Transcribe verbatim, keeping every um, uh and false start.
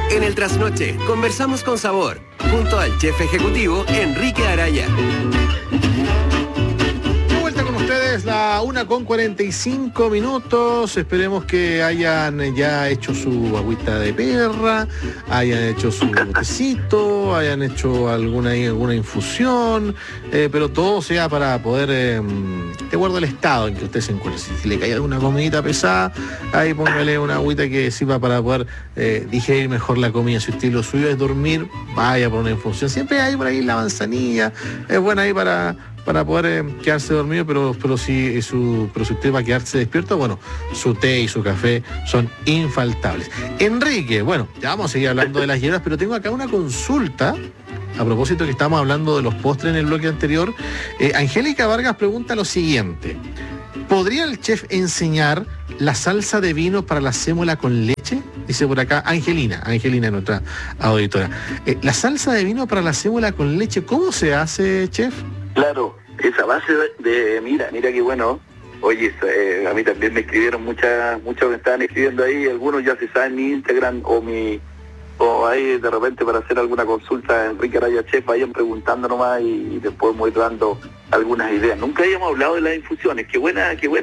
En el Trasnoche, conversamos con sabor, junto al chef ejecutivo Enrique Araya. De vuelta con ustedes, la una con cuarenta y cinco minutos. Esperemos que hayan ya hecho su agüita de perra, hayan hecho su tecito, hayan hecho alguna, alguna infusión, eh, pero todo sea para poder, eh, de acuerdo al estado en que usted se encuentre. Si le cae alguna comidita pesada, ahí póngale una agüita que sirva para poder eh, digerir mejor la comida. Si usted lo suyo es dormir, vaya por una infusión. Siempre hay por ahí la manzanilla, es buena ahí para... para poder eh, quedarse dormido, pero, pero, si, su, pero si usted va a quedarse despierto, bueno, su té y su café son infaltables. Enrique, bueno, ya vamos a seguir hablando de las hierbas, pero tengo acá una consulta, a propósito que estábamos hablando de los postres en el bloque anterior. Eh, Angélica Vargas pregunta lo siguiente: ¿podría el chef enseñar la salsa de vino para la sémola con leche? Dice por acá Angelina, Angelina, nuestra auditora. Eh, la salsa de vino para la sémola con leche, ¿cómo se hace, chef? Claro, esa base de, de mira, mira qué bueno. Oye, eh, a mí también me escribieron muchas, muchos me estaban escribiendo ahí, algunos ya se saben mi Instagram o mi, o ahí de repente para hacer alguna consulta, Enrique Araya Chef, vayan preguntando nomás y, y después voy dando algunas ideas. Nunca habíamos hablado de las infusiones, qué buena, qué buena.